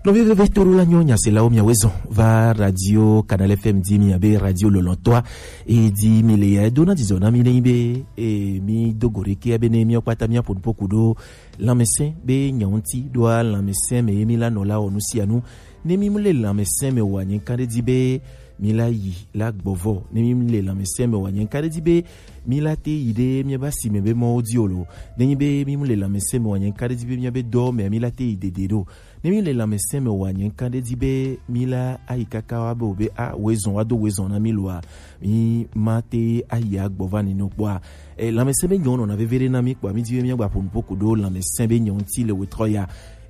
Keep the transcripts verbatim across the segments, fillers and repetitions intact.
No vive vetoro la nyonya c'est là où mia wezo va radio Canal F M di mi abe radio Lolontoa e di mi le dona di zona mi nembe e mi dogore ke abe ne mi okwata mi apon pokudo la mesen be nyonti doa la mesen me mi la no la onusi anu ne mi mule la mesen me wanye kande di be mi la yi la gbovo ne mi mule la mesen me wanye kande di be mi la te ide mi ba si me be mo diolo ne mi be mi mule la mesen me wanye kande di be mi be do me mi la te ide dedo Nemi le la mesen me wanyen kande dibe mila aikaka wabe obe a wezon ado wezon na milwa mi mate aya gbova ni no kwa e la mesen be nyon on avait vere na mi kwa mi dibe mi gba pour beaucoup do la mesen be nyon ti le wetroya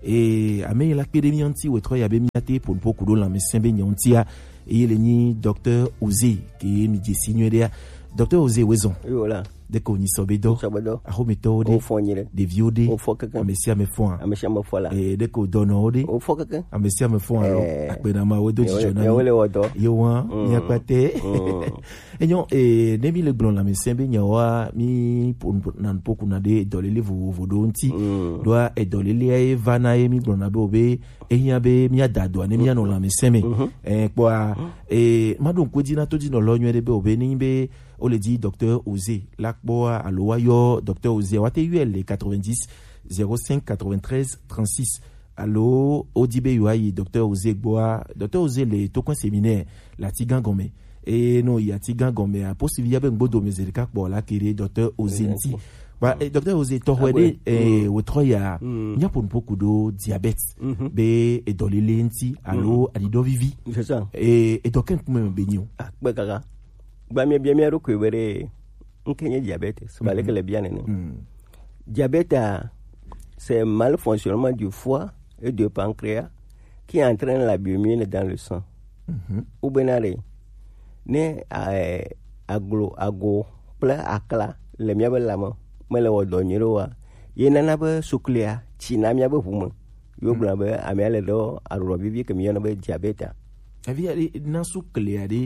e ame la pede mi anti wetroya be mi ate pour beaucoup do la mesen be nyon ti a e le ni docteur Ozé qui mi di signoria docteur Ozé wezon voilà de koni sobedo a ho meto de de viode o foka kan amesia me fo amesia me fo la e de ko dono de o foka kan amesia me fo alo apena ma wedo jona yo le wodo yo wa ni apate enyo e nemi le blon la mesia be nyawa mi nan poku na de dolele vo vodo nti doa e dolele e vana e mi blon na be obe e nya be mi adado ne mi no la mesia me e kwa e madon ko dina to dino lo nywere be obe ni be on le dit docteur Ozé lakboa alowa yo docteur Ozé wate U L quatre-vingt-dix zéro cinq quatre-vingt-treize trente-six allo odibe yuayi docteur Ozé boa docteur Ozé le to kon séminaire la tigangome et no ya tigangome a possible yabe ngbodo mezerika bo la kire docteur Ozé nti ba docteur Ozé to wede e wotroya nya pour beaucoup de diabète be e dolile nti allo adido vivi c'est ça et et doken kuma benyo ah bekaka ba mi bien mi ro ko were nkenye diabète so ba le que le bien ne diabète c'est malfonctionnement du foie et du pancréas qui entraîne la biomine dans le sang ou benare ne aglo ago pla akla le mi abela mo mele wo donyiro wa yena na ba suklia china mi abahumo yo bla ba amele do arro bibi ke mi yana ba diabète avia na sukle ade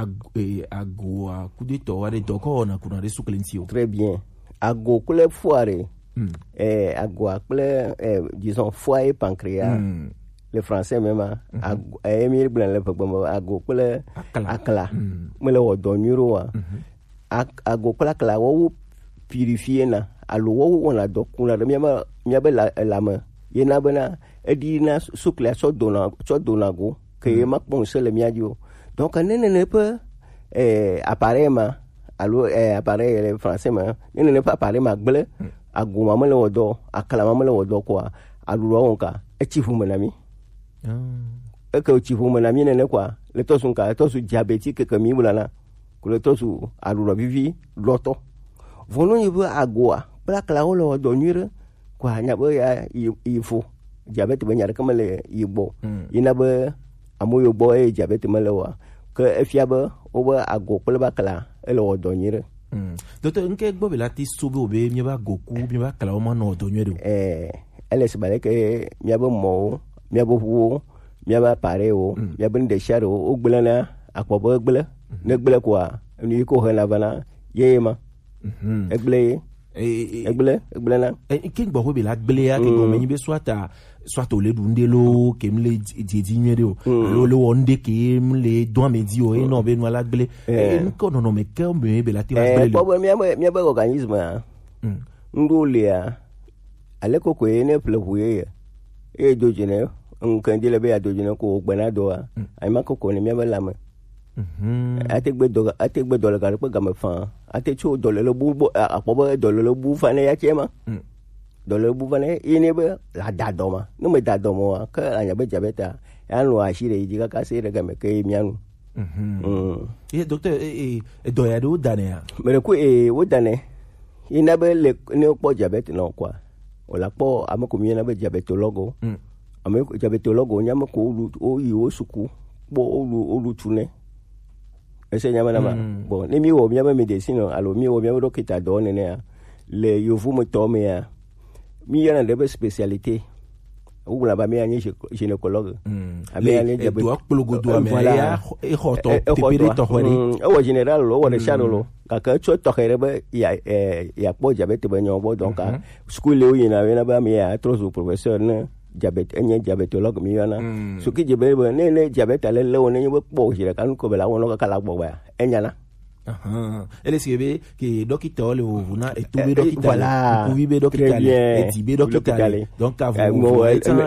ago a kudito wale doko na kuna de sukle ntio très bien ago kule foire eh ago kule eh disons foie et pancréas mm. le français même mm-hmm. ago eh mi blan le pagbo ago kule akala mele wo doniro wa ago kule akala wo purifier na alo wo wona dokuna de miama miabe la la ma yena bana edina sukle so dona so donago que ma pense le miadio donc ne ne peut eh appareil ma allo eh appareil le français ma ne ne pas appareil ma gle aguma ma le wodo akala ma le wodo quoi allo onka e chifu manami ah e que chifu manami ne ne quoi le tosun ka tosu diabétique que mi bulana que le tosu allo vivi loto vono ni ba agua para claro lo donire quoi nya ba ya il faut diabète ba nya ka le ibo ina ba amoyo boy diabète malawa que efiaba oba ago kolba kala elo donyire mm docteur nke gbobe lati sobe obe mi ba goku mi ba kala o ma no donyire eh ele se bale ke mi ba mo mi ba hu mi ba pare o mi ba nde sharo o gblana akwobo gbele ne gbele kwa ni ko hela bana yema mhm egle eh egle egle na eh ke gbo be la gbele ya ke go me be swata soit au le dundelo kemle didi nyero lo lo onde kemle do medio e no be no la gbele e nko no no me ke o me be la ti la gbele eh bo mi mi ba organisme ndule ya ale ko ko ene plebuye e dojene nkan dile be ya dojene ko gbana do ai ma ko ko ni mi ba la me mhm ate gbe do ate gbe do la ga pe ga me fa ate chu do le lo bu apo bo do le lo bu fa ne ya chema dans le bouvane inebe la dadoma no me dadoma ka anya be jabeta anu ashire idiga ka se rega me ke mianu mhm eh docteur eh eh do ya do dane ya mere ku eh wo dane inabe le ne po jabet no kwa o la po amako mi na be jabetologo mm amako jabetologo nyama ko lu o yi o suku bo o lu o lu tune ese nyama na ma bon ni mi wo mi ba medicine alo mi wo mi do kita do ne ne le yovu mo to me ya mi yana de spécialité ou la ba mi ani gynécologue ami ani de do akpologo do ami ya e hoto tepere to hori o général lo wa de charolo ka ka cho to here ba ya ya po diabète ba nyobo donc school le yina na ba mi ya trop professeur ne diabète un diabétologue mi yana so ki jebe ne ne diabète ale le woni bo bo jira kan ko bela wono kala bo ba enyana aha ele sebe que docteur le vuna et tout be docteur vous vivez docteur et dit docteur donc à vous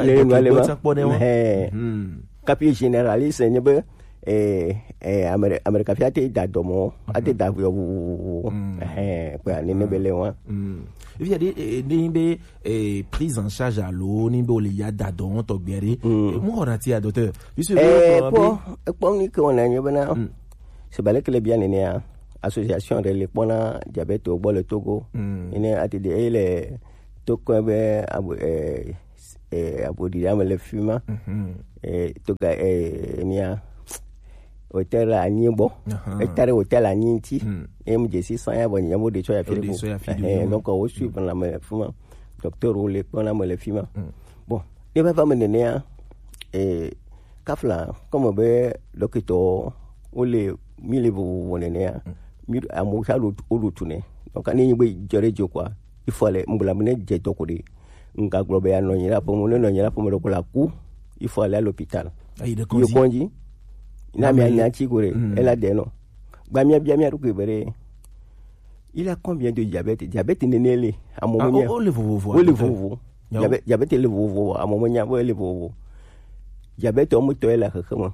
le capi généraliste ne be eh eh America fiate da domo ate da yo eh kwa ne bele wa il y a des nimbe prise en charge à l'eau nimbe o le ya da don to gbere mo orati a docteur puisque eh po po ni ko na nyo bana c'est balé que les bien né association de l'épona diabète au bol Togo ine ati de ele to ko be abu eh eh abu di am le fuma eh to ga eh nia hotel à Nimbo, et hôtel à Ninti, et me dit six cents ya bon yamo de choya fili. Donc on suit pendant la fuma, docteur ou les pendant la fuma. Bon, il va pas me donner et kafla comme be docteur ou les mille vous venez mi amu chalu olu tune. Donc ani be jore jo quoi. Il faut aller mbula mene je tokodi. Nga globe ya no nyira po mo no nyira po mo ko la ku. Il faut aller à l'hôpital. Aïe de konji. Na mi anyati gore elle a des noms ba mi bia mi aruko bere il a combien de diabète diabète nenele a momonya o le vovo o le vovo diabète diabète le vovo a momonya o le vovo diabète o muto ela khama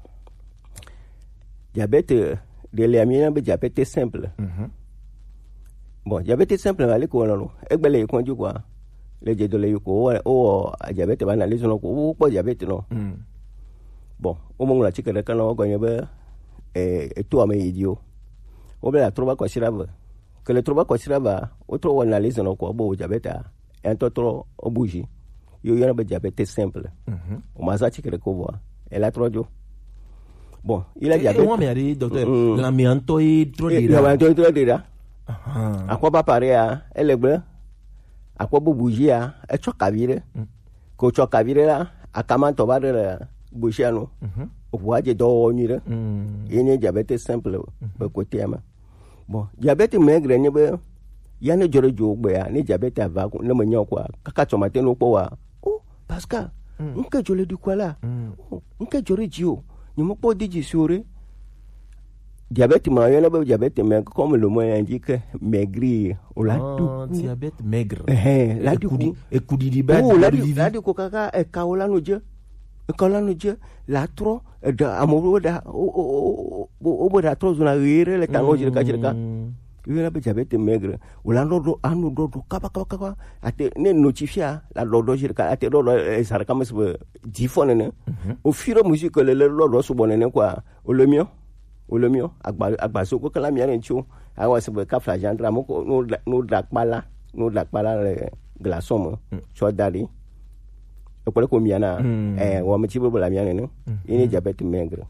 diabète de l'amina be diabète simple bon diabète simple va le ko no egbele ko nju kwa le je do le ko o diabète ba na le so ko o diabète no bon au moment la chica de cano gognebe e e tu ame idio o bela trova ko siraba que le trova ko siraba otro wana analyse no ko bo diabète un totro obuji yo yana be diabète simple o maza chica de ko voa elle a trop jo bon il a diabète moi mais dit docteur l'amianto est trop dira l'amianto trop dira a quoi pas parler à elle est a quoi bo bougie a e chokavire ko chokavire la a kama to ba de Bouchano, au voie de dormir, il y a diabète simple, au côté. Bon, diabète maigre, il y a un jour, il y a diabète à vague, le mignon quoi, caca matin au poids. Oh, Pascal, on peut jouer du quoi là, on peut jouer du haut, il ne peut pas dire sur diabète, il y a un diabète maigre, comme le mot indique, maigrir, ou là, diabète maigre, là, du coup, et coup d'ibad, oh, là, du coup, caca, et kaola no dieu. Quand là nous dit la trop amoureux da o o o da trop zona rire le tango jirka jirka il y a be diabète maigre ou la lodo anu dodo kapa kapa kapa ate ne notifia la lodo jirka ate lodo ça comme se difone ne au fur et à mesure que le lodo so bonne quoi o le mio o le mio agba agba so ko kala mi an chu awa se be ka flagendre mo no no dak bala no dak bala le glaçon mo so dali ko ko miana eh wa mi chibo la miana no ini diabète maigre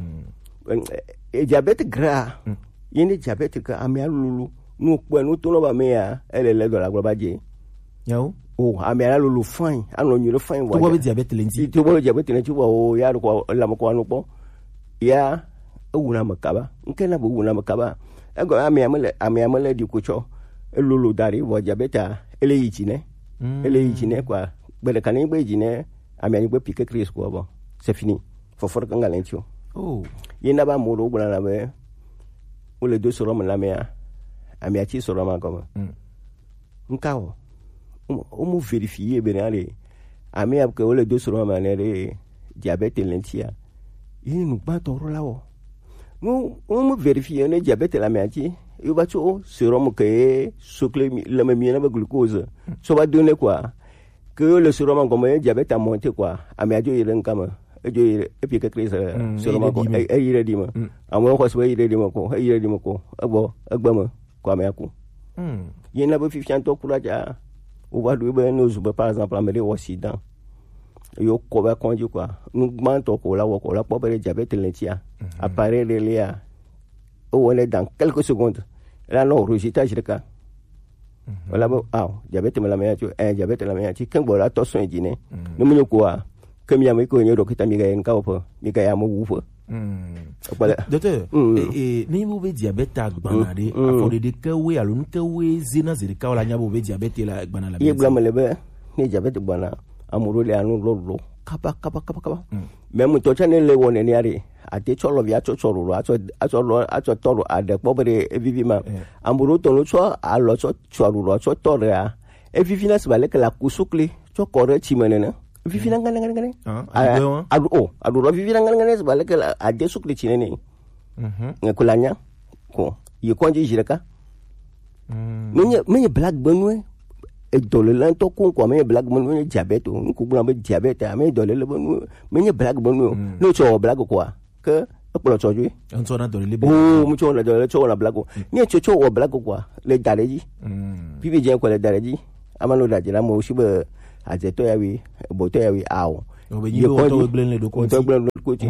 e diabète gras ini diabète ka amia lulu no po no to no ba mea ele le do la gba je yawo o amia lulu fine anu nyu fine wa to bo diabète lenti to bo diabète lenti wa o ya ko la mo ko anu po ya una makaba nkena bo una makaba ego amia mele amia mele di kucho lulu dari wa diabète ele yichine ele yichine kwa ben quand il est dîner amène be piquer crise quoi bon c'est fini faut faire quand galentio oh il n'a pas moro bla la be ou les deux seront la mea amiati seront comme nkao on me vérifier ben aller amia que les deux seront manere diabète lentia il nous pas toro là oh nous on me vérifier le diabète la meati il va tout seront que sucre le même bien avec glucose ça va donner quoi que le sérum comme un diabète a monté quoi a mis à Dieu il comme et puis que crise sérum comme et il est dit moi à moi quoi soit il est dit moi quoi il est dit moi quoi abo agbama quoi mais aku il n'a pas fait chanter pour là ou va lui ben nous par exemple en Amérique occident yo ko ba konji quoi nous manto ko la ko la pauvre diabète lentia apparaît là on est dans quelques secondes là non résultat je le cas wala ba ah diabète me la meya tu eh diabète la meya ti kan bo la to so jine no mu ko kam ya mai ko nyo dokita mi ga en ka opo mi ga ya mo wu fo docteur et ni mo be diabète agbanade afode de kawe alun kawe zina zirika wala nya bo be diabète la agbanala ye bla me le be ni diabète gbana amuro le anu lo lo kaba kaba kaba kaba même to chane le woni ni ari ate cholo via cho choro acho acho lo acho toro ade pobre e vivima amuro to no cho alo cho choro cho toro ya e vivina se vale que la kusukli cho kore chimenena vivina ngane ngane ngane ah adu o adu lo vivina ngane ngane se vale que ade sukli chinene mhm kulanya ko ye konji jireka menye menye black bonwe e dole lan to ko ko menye black bonwe diabète o ko bula be diabète a menye dole le bonwe menye black bonwe no cho black ko que pour aujourd'hui on s'en a donné les oh mu cho la dole cho la black ni cho cho o black ko le dareji bibi je ko le dareji amalo da jira mo shi be ajeto yawi boto yawi awo ye ko to blen le do ko to blen le ko ti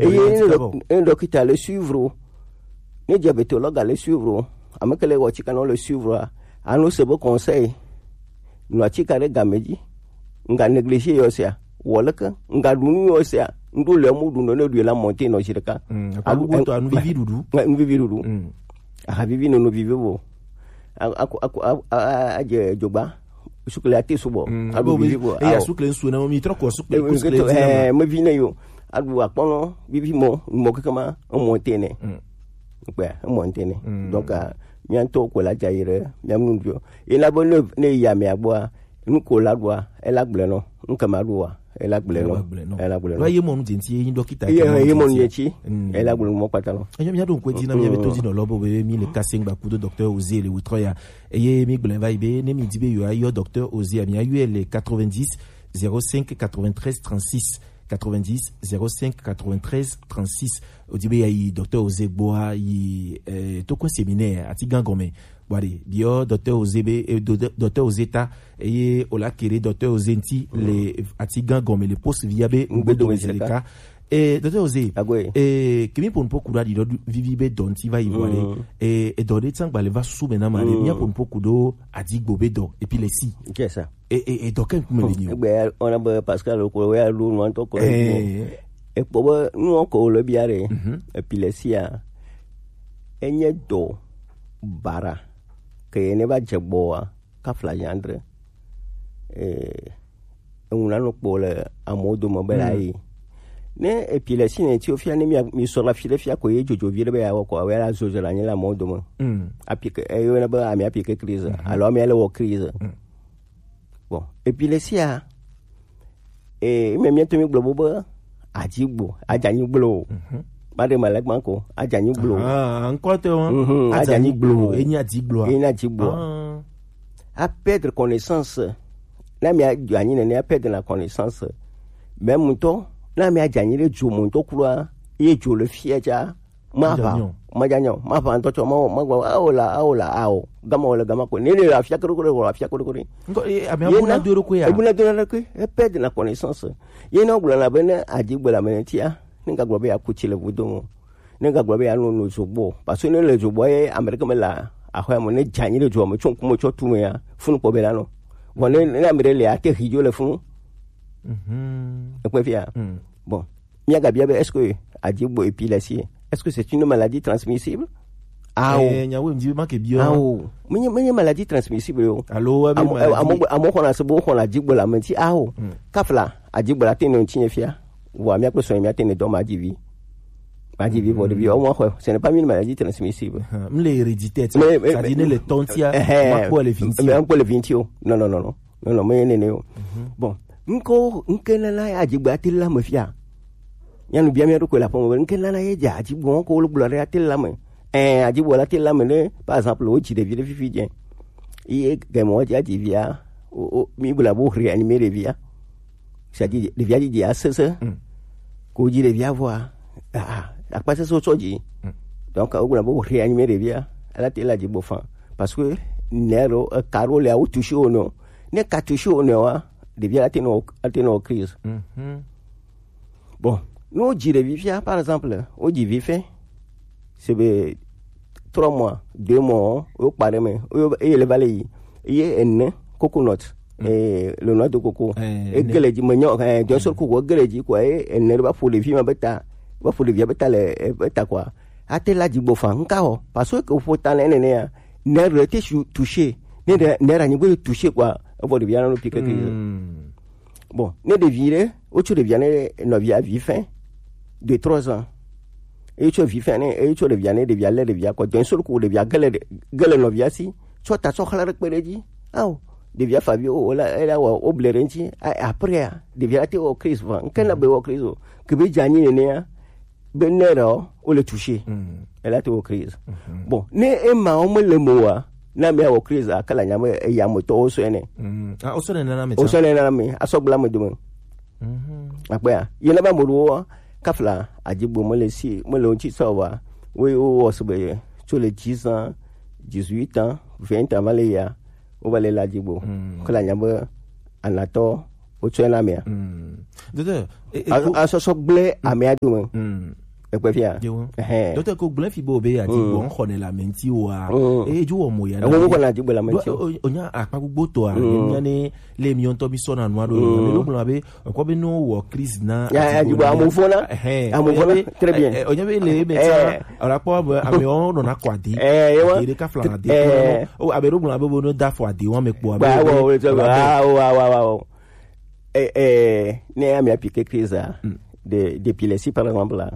et docteur le suivre ni diabétologue le suivre amakele wo chikano le suivre anu sebo conseil no chikare gameji nga négliger yosia wolaka nga dunu yosia ndu le mudu no ne la monter no jireka alu to anu vivi dudu anu vivi dudu a vivi no no vivi bo aku aku aje jogba sukle ati subo alu vivi bo e ya sukle nsu na mi tro ko sukle sukle eh me vine yo alu apono vivi mo mo kama monter ne ouais monter ne donc bientôt ko la jaire même nous dio et la bonne ne ya me agboa nous ko la doa e la gble no nka ma doa e la gble no e la gble no ye mo nti yin dokita ye mo nyechi e la gble mo pata no e mi adon ko di na mi be to di no lobo be mi le kasengba ku do docteur Ozé le Outroya e ye mi gble vai be ne mi di be yo ayo docteur Ozé mi ayo le quatre-vingt-dix zéro cinq quatre-vingt-treize trente-six quatre-vingt-dix zéro cinq quatre-vingt-treize trente-six odibe ya yi docteur Ozé Boa yi eh, to ko séminaire ati gangome wari bio docteur Ozé be eh, docteur Ozé ta et ola kere docteur Ozé nti mm. le ati gangome le poste viabe ngbedo wezeleka et docteur Ozé et kimi pon poku da di do vivibe donti va y voir et et do de tsangba le va sou mena mare mia pon poku do adi gbobe do et puis les si qu'est ça et et et donc comme le nio ben on a Pascal ko ya lu no to ko et pour nous encore le biare et puis les si a enye do bara que ne va jeboa ka flajandre eh on a no pole amodo mobile ne et puis les si ne ti ofia ne mi so la file fia ko ye jojo vie be ya ko we la zozo la nyela modo mo apike e yo na ba mi apike crise alors mi ale wo crise bon et puis les si a et même mi to mi globo ba ajigbo ajanyi glo made malek manko ajanyi glo ah encore te on ajanyi glo eni ajiglo eni ajigbo a perdre connaissance na mi ajanyi ne a perdre la connaissance même to na mi ajanyi le jomo to kura e jo le fieja ma ba ma janyo ma ba to to ma ma aola aola ao gama ola gama ko ne la fia ko ko la fia ko ko ngo e abi abuna doro ko ya abuna doro ko e perdre la connaissance ye no glo la bene ajigbo la menetia ninga glo be ya kuchile vudo ninga glo be ya no no zogbo parce que ne le zogbo e america me la ahoya mo ne janyi le jo mo chon ko cho tu ya funu po be la no woni ne amere le ate hijo le funu mhm e ko fia bon miaga bia be est-ce que ajigbo épilepsie est-ce que c'est une maladie transmissible? Ah eh nyawe mdi ma ke bio ah oh menye menye maladie transmissible yo allo abi amo amo ko na se bo ko la jigbo la menti ah oh kafla ajigbo la tene ntinye fia wa mi akso mi atene do ma divi ma divi pour de bio moi ce n'est pas une maladie transmissible me l'hérédité ça dit le tontia ma ko le vinti mais ko le vinti non non non non non non menye ne yo bon nko nkena na ajigbo atilla me fia yanu bien ko la pomo nkena na ye jaji bon ko lo blore atilla me eh ajibo la atilla me ne par exemple o ji de vie de fifidien et que moi ja di via o mi bula bo réanimer les via ça dit les via di a ce ko ji de via voir ah a pas ça so ji donc o bula bo réanimer les via la tilla di bo fan parce que nero caro le a touché o non ne ka touché o non wa de via la teno ateno crise bon nous ji de via par exemple o ji vifé c'est trois mois deux mois au parlement et le valet y est un coconut et le noix de coco et que les dimanches d'un seul coup que les dit quoi et ne va pour les filles bêta va pour les vieux bêta les bêta quoi a tel la dit bofan cao parce que faut tant né né ne rete touché ne ne ra ni touché quoi pour les vieux no pique Bon, ne de viré, où tu deviens novia vifin de trois ans. Et tu vifin, et tu deviens de vialer de via quoi. D'un seul coup, de via gueule gueule novia si. Soit t'as son chaleur pérédi. Ah, de via Fabio, là, elle a au blairenti. Après, de via te au crise. Qu'elle a beau au crise. Que be jani ne ben nero ou le toucher. Elle a été au crise. Bon, ne emma on me le moa. Na me au crise à kala nyama e ya moto o so ene. Ah o so ne na me. O so ne na me asobla me dum. Mhm. Akwa ye na ba mo kafla ajibo mo le si mo le onchi sawa. We o o so be sur les dix ans, dix-huit ans, vingt ans malé ya. O ba le la jibo. Kala nyama anato o so na me. Mhm. Docteur, a so so ble a me adum. Mhm. Ekwefia. Eh. Docteur ko glen fi bobe a di bon khone la menti wa. E ju o mo ya. O ko na di la menti. Onya apa gbogbo to a nya ni le mi on to bi so na no ado. Le lo bla be ko be no wo crise na. Ya ju ba mo fona. Eh. Amo fona très bien. Onya be le menti. Ora po ame on no na kwadi. Eh, yo. Ire ka fla de. O abe ro bla be bo no da fo ade won me po abe. Ba wo wa wa wa wa. Eh eh ne ami appliquer crise de d'épilepsie par exemple là.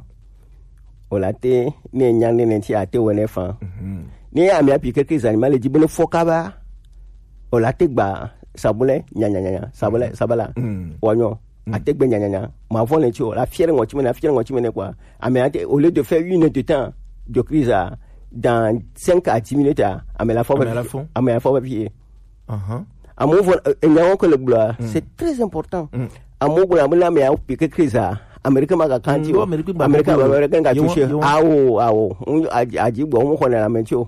Olate ne nyane ne ti ate wone fa ni ami api quelque animal di bono fokaba olate gba sabule nya nya nya sabule sabala wonyo ate gba nya nya nya ma fon le ti o la fière ngo ti me la fière ngo ti me quoi ami ate au lieu de faire une heure de temps de crise dans cinq à dix minutes ami la fo ami la fo pied aha amu fon nya ko le bla c'est très important amu bla bla mi api quelque crise America maga kanti o America America nga tushe awo awo ajibo mo kona la mencho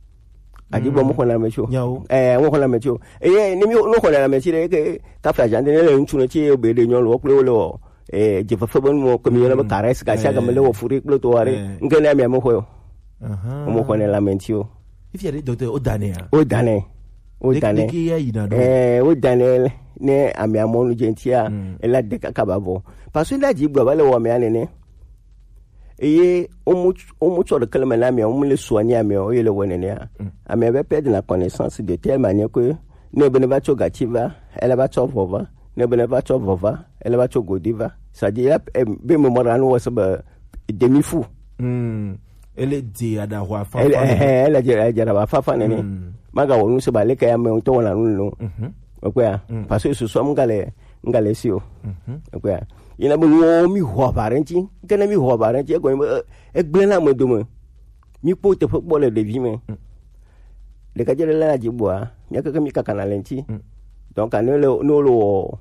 ajibo mo kona la mencho eh mo kona la mencho eh ni mi no kona la mencho ke ka fa jande le ntunu ti obe de nyon lo klo lo eh je fa fa bon mo ko mi la kares ka sha ga me lo furi klo to ware ngene mi mo ko aha mo kona la mencho ifi docteur o dane o dane o dane eh o dane ne ami amonu gentia ela de kakabavo parce que là dit baba le wa me anene et on mu on mu sur le calme là mais on me le soigner ami o le wonene a ami avait perdu la connaissance de telle manière que ne beneva chogativa elle va chovova ne beneva chovova elle va chogodiva ça dit be memorano was ba demi fou hmm elle est dit ada wa fa elle elle a dit elle a fa fa nene maga wonu se ba le kaya me to wona nu okwa parce que ce soit ngale ngale sio okwa ina bu mi ho parenti kana mi ho parenti e go e glena mo domo mi po te fo bole de vie me de ka jere la jibwa mi ka mi ka kana lenti donc ane le no lo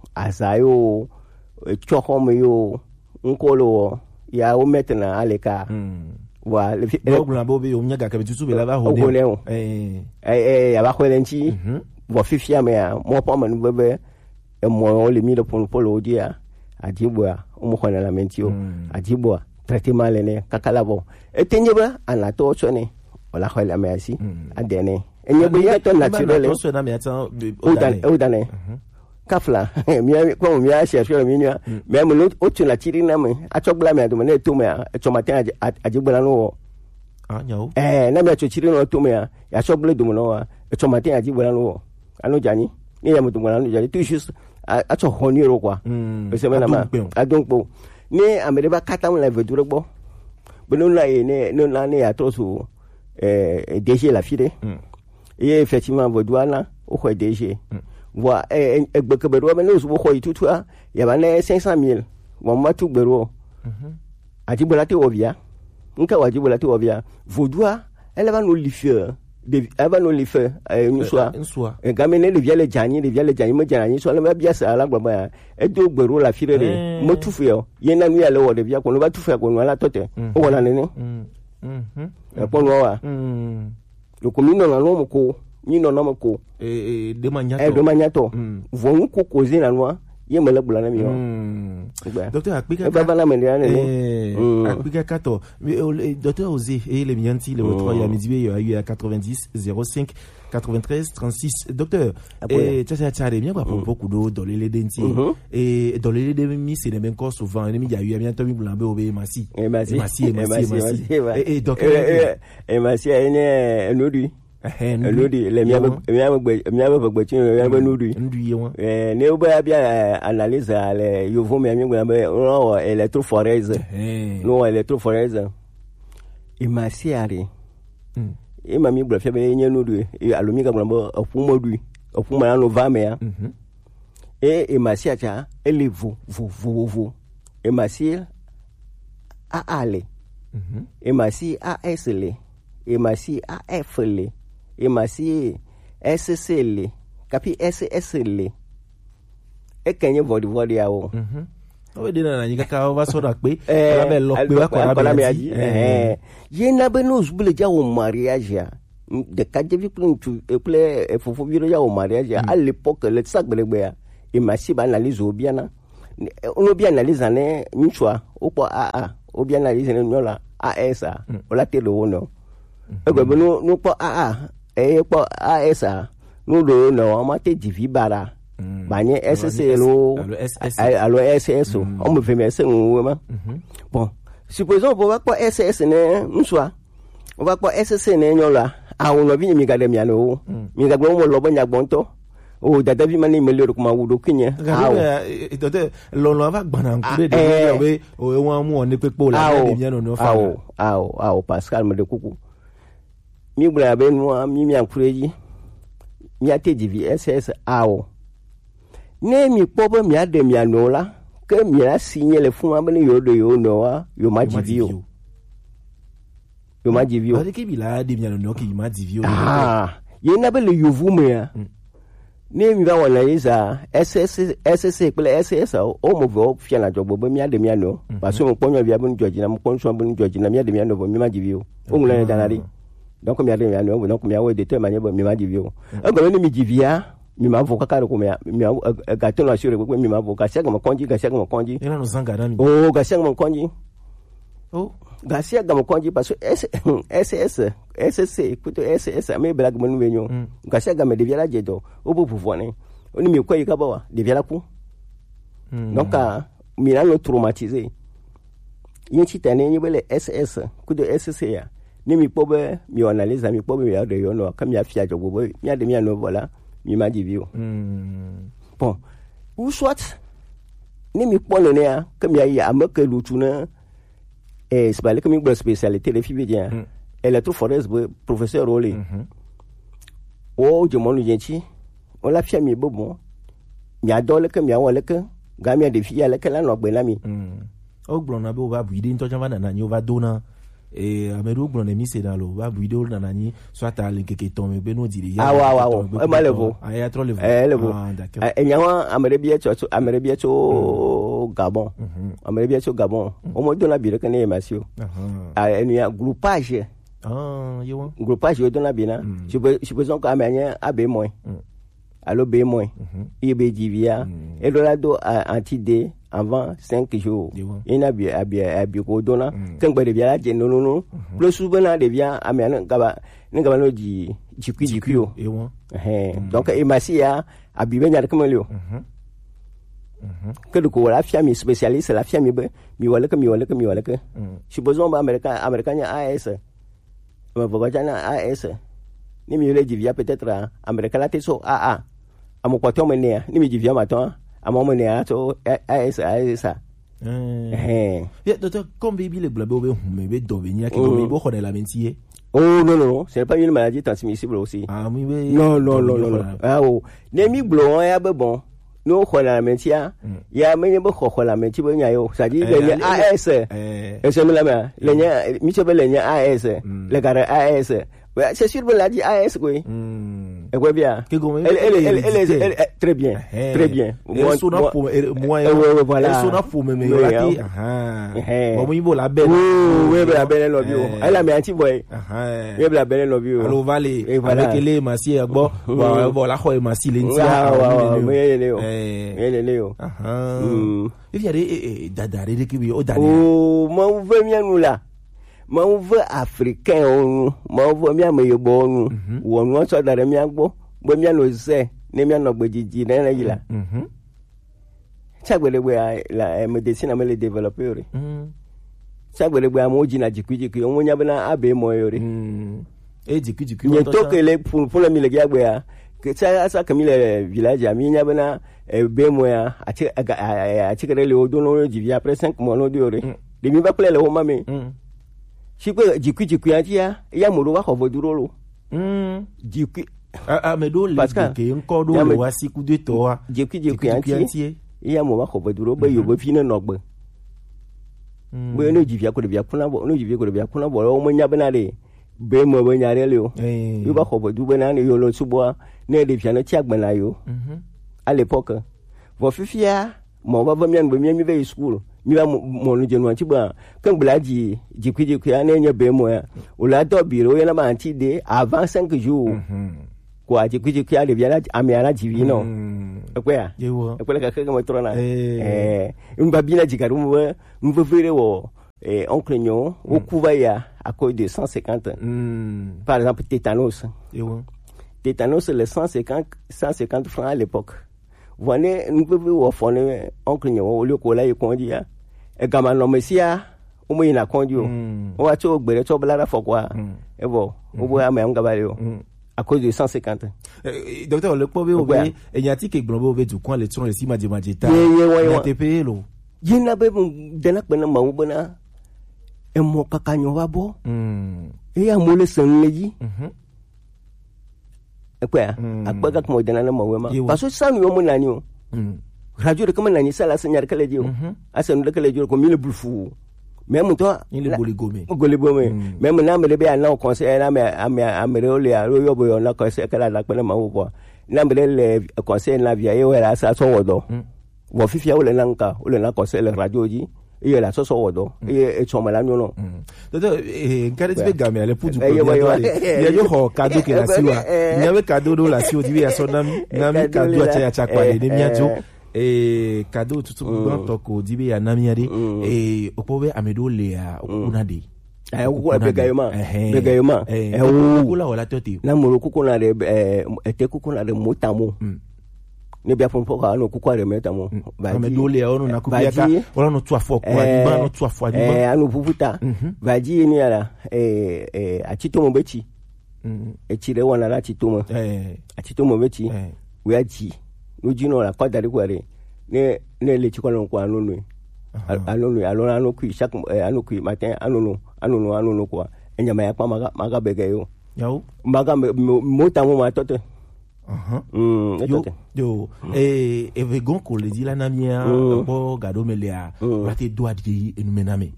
asayo choho mo yo nkolo ya o metna aleka wa le bla bobe o nyaga ka bitu be la ba ho de eh eh ya ba ko lenti wa fifia me mo pa man bebe e mo le mi le pon polo dia adibwa umu kona la mentio adibwa traitement lene kakalabo etenyeba anato chone wala khwela me asi adene enyebe ya to naturel o dan o dan kafla mi ko mi a chercher mi nya mais mo o tu la tiri na me a chobla me do me to me a chomatin adibwa no ah nyao eh na me a chiri no to me ya chobla do mo no a chomatin adibwa no ano jani ni ya mutu mwana jani tout juste a to honiro quoi c'est même là a donc bon ni amere ba kata mo la vedure bo bono la ne no la ne ya to so eh D G la fide et effectivement vodouana o ko D G voit eh egbe ke bero me no so ko itutu ya ba ne cinq cent mille wo matu bero a ti bola te ovia nka wa ji bola te ovia vodoua elle va nous lifier de ava no le fait une soit un gamene le via le jani le via le jani mo jani so le ma bia sa la gbagba e do gbero la firere mo tufu yo ye na nu ya le wo de via ko no ba tufu ko no la tote o wona nene mhm e ko no wa le komino na no mo ko ni no na mo ko e de manyato e de manyato vonu ko kozi na no ye me le bula na mi yo docteur akpika e baba na me ya ne akpika kato docteur Osé et les mianti le trois ya midi il y a eu à quatre-vingt-dix zéro cinq quatre-vingt-treize trente-six docteur et ça ça bien quoi pour beaucoup d'eau dans les denti et dans les demi c'est les mêmes corps souvent il y a eu bien Tommy Boulambe obé massi massi massi massi massi et docteur et massi ene enodi nudi le mi mi agbe mi agbe gbe ti mi agbe nudi ndu won eh ne oba bia analyse le yovo mi mi gbe no electrophorese no electrophorese imasiari mm ima mi gbe fe be nye nudi alumi ga gbe ofumodu ofuma no va me ya mhm e imasiacha elevo vo vo vo imasi a ale mhm imasi a esle imasi a efle imasi ssl kapi ssl e kenye vodi vodi yawo mhm o de na ni kaka o va so da pe la be lo pe wa kwa be aji eh ye na be no zubule ja o mariage ya de kaje vi pour tu ple e fofo biro ja o mariage à l'époque le sac belegbe ya imasi ba analyse obiana on bien analyse ne nchwa o po a a o bien analyse ne nyola a esa o la te lo no e gbe no no po a a e po a esa no do no ma te divi bara banye ssc lo alo ss o mo fe me se nwo ma bon supposons on va pas ss ne nchwa on va pas ssc ne nyola a on no bi mi ga de mi alo mi ga gbo mo lo bo nya gbonto o dada bi mani melero kuma wudo kinye awo itote lo lo va gbana nkure de we o won mu oni pepo la de mi no no fa awo awo awo Pascal me de kuku mi bla be nu mi mi ankure yi mi ate divi ss awo ne mi pobo mi ade mi anola ke mi la signer le fun abene yo do yo no wa yo ma divio yo ma divio ba de ke bi la de mi no ke yo ma divio ah ye na be le yovu me ya ne mi ba wona isa ss ss pele ss o mo vo fia na jogbo bo mi ade mi ano parce que mo ponyo bia bon George na mo ponso bon George na mi ade mi ano bo mi ma divio o ngula ne danari donc mi ade mi ano donc mi awe de te manye bo mi ma divio e go ni mi divia mi ma vo kaka ko mi mi gato na sure ko mi ma vo ka sega mo konji ka sega mo konji ina no zanga dani oh ka sega mo konji oh ga sega mo konji parce que ss ss écoute ss me blague mo nwenyo ga sega me devia la jedo o bo pouvoir oni mi ko yika bawa devia la ku donc mi la no traumatisé yin ci tane ni bele ss ku de ss ya ni mi pobe mi analyse mi pobe mi ade yo no ka mi afia jobo bo mi ade mi no voilà mi ma divio bon ou soit ni mi pole ne ya ka mi ya amaka lutuna eh c'est pas le comme une spécialité les filles bien électrophorèse professeur Rolé o je mon yenti on la fia mi bobo mi adole que mi awole que ga mi de fia le que la no gbe la mi o gbona be o ba buide nto jamba na ni o va dona e ameru gbona mi se da lo ba buide o na ni soit à linkeke ton me be no dire ya ah wa wa e ma levo ah trop levo eh levo e nyawa amere bi eto amere bi eto Gabon amere bi eto Gabon o mo dona bi re kan e masio ah enu ya groupage ah yo groupage o dona bi na je je besoin ko amenya abe mo allo be mo e be divia e do la do anti-d avant cinq jours ina bi abi abi ko dona kan gbe de bia je no no no plus souvent na de bia amena gaba ni gaba no ji jikwi jikwi o eh donc e masia abi be nya de kamelio que de ko la fia mi spécialiste la fia mi be mi wala que mi wala que mi wala que je besoin ba américain américain as ba ba jana as ni mi le divia peut-être américain la teso a a amo kwato menia ni mi divia maton amo menia to as as eh ya docteur comme baby le blabé be me be do venir que me bo khona la mentie oh non non non c'est pas une maladie transmissible aussi ah oui non non non non ah oh ne mi blo ya be bon no khona la mentie ya me be khona la mentie be nya yo ça dit le as eh et c'est la ma le nya mi se be le nya as le carré as c'est sûr que la dit as quoi et quoi bien elle elle elle elle très bien très bien moi sona pour moi voilà sona pour me me lati ah bon moi bo la belle oui la belle love you elle a mis anti boy ah oui la belle love you allo vale avec les masi agbo bon la ko masi lenti ah oui leo eh leo ah il y a des dadare de qui o dada oh moi veut bien nous là ma veut africain on ma veut mi ame yobo on won won so dare mi agbo bo mi no se ne mi no gbejiji na na yila mhm chagbele we la medicine amele developer mhm chagbele we amoji na jikujiki on nya bana abe mo yore mhm et du coup du coup il to que les pour pour le mille gagbe que ça ça comme le village a minya bana be moya a ti a ti kere le odono di via après cinq mois no de ore de mi ba play le o mame shi ko jiku jiku ya ti ya ya mo ro wa ko voduro lo mm jiku ah mais do le que encore do le wasi coup de toi jiku jiku ya ti ya mo wa ko voduro ba yo ba fina no gbe bo no di via ko de via kuna bo no di via ko de via kuna bo o mo nya bana de be mo bo nya re le o yo ba ko vodu bana ne yo lo subo ne de via no ti agbana yo à l'époque vo fifia mo ba ba mian bo mi mi ve school mi ba mo no jenu anti ba kan blaji jiku jiku ya ne nya be mo ya o la do biro ya na ba anti de avant cinq jours kwa jiku jiku ya de via ami ara jivi no ekwe ya ekwe ka ka mo trona eh mba bina jikaru mo mvo vere wo eh oncle nyo o kuva ya à cause de cent cinquante mm. par exemple tétanos tétanos les cent cinquante cent cinquante francs à l'époque voyez nous pouvons offrir oncle nyo au lieu ko la yikondi ya e gama no mesia o mo ina kondi o o wa to gbere to blara fo kwa e bo o bo ama ngabale o à cause de cent cinquante euh, docteur le pobe o be enyati ke gbon bo be du kon le tron le si maje maje ta ya te pe lo yina be de na pena ma wo na e mo kakanyo wa bo mm e ya mo le san leji mhm e kwa akpa ka mo de na na ma we ma parce que ça nous mo nani o mm radio de comme nani ça la senyar kala ji o asan de kala ji ko mi le bulfu même toi il est goligomé goligomé même na me le be na conseil na me ame amere o le yo bo yo na conseil kala la pena ma wo bo na me le conseil na via e wera sa so wodo wo fifia o le nanka o le na conseil radio ji e la so so wodo e e choma la nyono dodo e nkare ti be game ale pudu ko ya yo ho kado ke la siwa nyawe kado do la siwa di ya so nam nam kado acha acha kwa de miajo e kado tutu bon toko di be ya namiade e opobe amedo le ya okuna de eh ko be gayuma be gayuma eh o kula wala toti na mo kukuna de eh te kukuna de motamo ne bia pon poka no kukwa re metamo ba me dole ono na kubiaka wala no tu afọ kwa di ba no tu afọ di ba eh anu puputa ba ji ni ala eh eh achito mo bechi e chire wana la chito mo eh achito mo bechi we achi no ji no la kwa dari kwa re ne ne le chiko no kwa nunu alonu alonu anu ku chaque anu ku matin anu anu anu anu kwa enyama ya kwa maga maga begeyo yawo maga motamo ma tote aha mm yo yo eh e vegon ko le di la namia bo gado melia ba te doit di enumename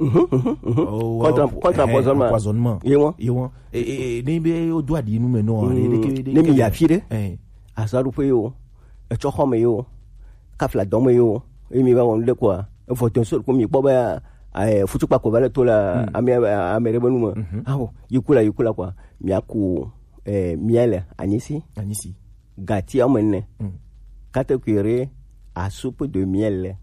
contre contre empoisonnement yewo yewo eh ni be o doit di enumeno ne mi ya fire eh asaru pe yo e cho home yo kafla domo yo e mi ba won le kwa e foton so ko mi po ba eh futu pa ko vale to la ami amere bonuma awo yikula yikula kwa mi aku eh miele anisi anisi gati amene kate kuire a soupe de miel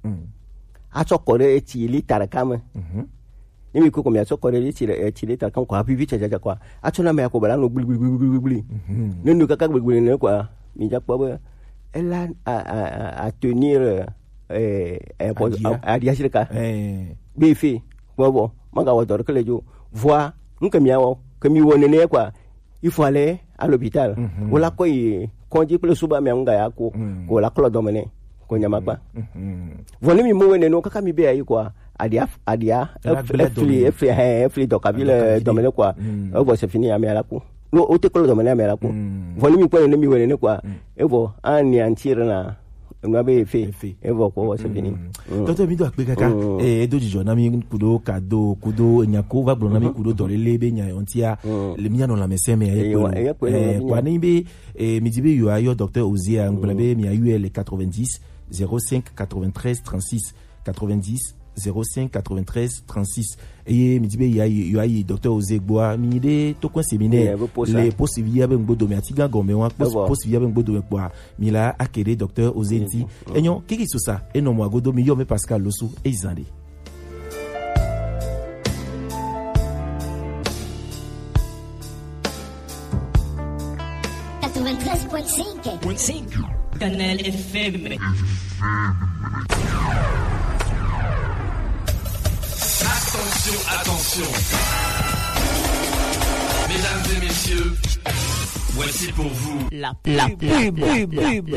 a chokore eti litara kama nimi ko ko mi a chokore eti eti litara kama kwa bibi chaja kwa a chona me akobala no gbili gbili gbili gbili nenu kaka gbili ne kwa mi ja kwa ela a a tenir eh a dia shirka eh bifi bobo manga wador kelejo voix nkami awo kami woni ne kwa il faut aller à l'hôpital wala ko yi konji plus suba mi nga yako ko la klo domene ko nyama pa voni mi mo ne no kaka mi be ayi kwa adia adia efli efli efli do kabile domene kwa o bo se fini ya mi ala ko no o te klo domene ya mi ala ko voni mi ko ne mi wene ne kwa e bo an ni antire na no be fe e bo ko se fini toto mi do akpe kaka e do jijo na mi kudo kado kudo nyako va blona mi kudo do le be nya ontia le mi no la meseme ya ko kwa ni be mi dibe yo ayo docteur Ozia ngblebe mi ayu le quatre-vingt-dix zéro cinq quatre-vingt-treize trente-six quatre-vingt-dix zéro cinq quatre-vingt-treize trente-six et mi dibe ya yo ayi docteur Ozia gboa mi de to kon séminaire les possibilités ben gbodo mi atiga gombe wa possibilités ben gbodo me gboa mi la akere docteur Ozia ti enyo kiki so ça e no mo agodo mi yo me Pascal Losu e izande quatre-vingt-treize virgule cinq Canal F M. Attention, attention. Mesdames et messieurs, voici pour vous la pub.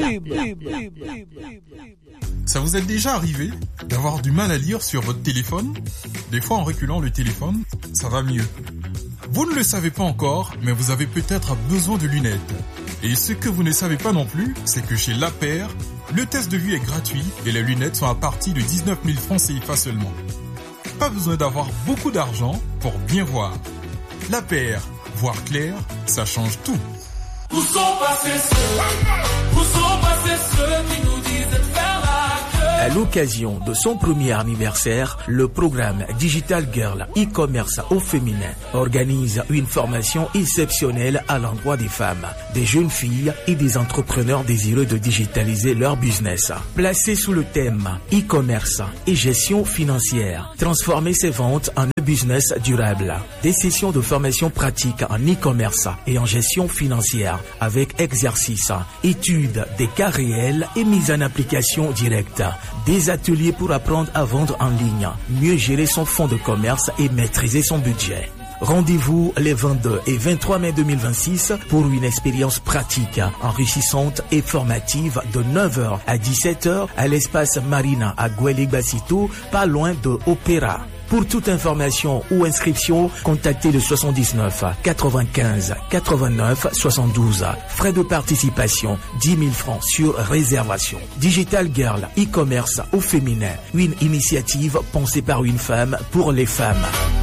Ça vous est déjà arrivé d'avoir du mal à lire sur votre téléphone? Des fois, en reculant le téléphone, ça va mieux. Vous ne le savez pas encore, mais vous avez peut-être besoin de lunettes. Et ce que vous ne savez pas non plus, c'est que chez La Paire, le test de vue est gratuit et les lunettes sont à partir de dix-neuf mille francs C F A seulement. Pas besoin d'avoir beaucoup d'argent pour bien voir. La Paire, voir clair, ça change tout. Où sont passés ceux, où sont passés ceux qui nous disaient de faire la queue? À l'occasion de son premier anniversaire, le programme Digital Girl e-commerce au féminin organise une formation exceptionnelle à l'endroit des femmes, des jeunes filles et des entrepreneurs désireux de digitaliser leur business. Placé sous le thème e-commerce et gestion financière, transformer ses ventes en un business durable. Des sessions de formation pratique en e-commerce et en gestion financière avec exercices, études des cas réels et mise en application directe. Des ateliers pour apprendre à vendre en ligne, mieux gérer son fonds de commerce et maîtriser son budget. Rendez-vous les vingt-deux et vingt-trois mai deux mille vingt-six pour une expérience pratique, enrichissante et formative de neuf heures à dix-sept heures à l'espace Marina à Guélégbacito, pas loin de Opéra. Pour toute information ou inscription, contactez le soixante-dix-neuf quatre-vingt-quinze quatre-vingt-neuf soixante-douze. Frais de participation, dix mille francs sur réservation. Digital Girl e-commerce au féminin, une initiative pensée par une femme pour les femmes.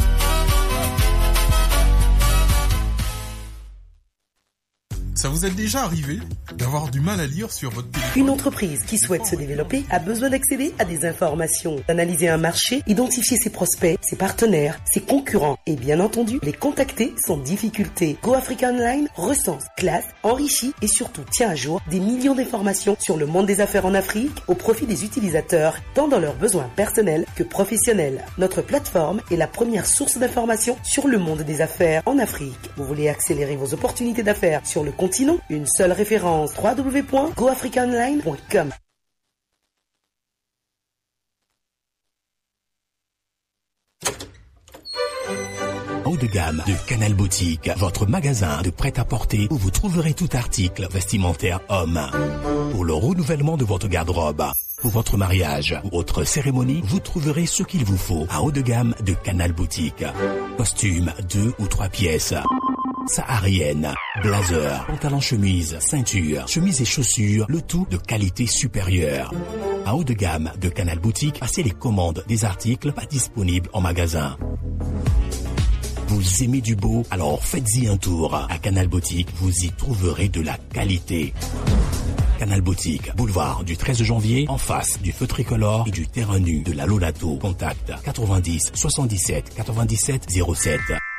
Ça vous est déjà arrivé d'avoir du mal à lire sur votre téléphone? Une entreprise qui souhaite se développer a besoin d'accéder à des informations, d'analyser un marché, identifier ses prospects, ses partenaires, ses concurrents et bien entendu les contacter sans difficulté. Go Africa Online recense, classe, enrichit et surtout tient à jour des millions d'informations sur le monde des affaires en Afrique au profit des utilisateurs, tant dans leurs besoins personnels que professionnels. Notre plateforme est la première source d'informations sur le monde des affaires en Afrique. Vous voulez accélérer vos opportunités d'affaires sur le continent? Une seule référence, w w w point go africa online point com. Haut de gamme de Canal Boutique, votre magasin de prêt-à-porter où vous trouverez tout article vestimentaire homme. Pour le renouvellement de votre garde-robe, pour votre mariage ou autre cérémonie, vous trouverez ce qu'il vous faut à haut de gamme de Canal Boutique. Costumes, deux ou trois pièces. Saharienne, blazer, pantalon chemise, ceinture, chemise et chaussures, le tout de qualité supérieure. À haut de gamme de Canal Boutique, passez les commandes des articles pas disponibles en magasin. Vous aimez du beau? Alors faites-y un tour. À Canal Boutique, vous y trouverez de la qualité. Canal Boutique, boulevard du treize janvier, en face du feu tricolore et du terrain nu de la Lolato. Contact quatre-vingt-dix soixante-dix-sept quatre-vingt-dix-sept zéro sept.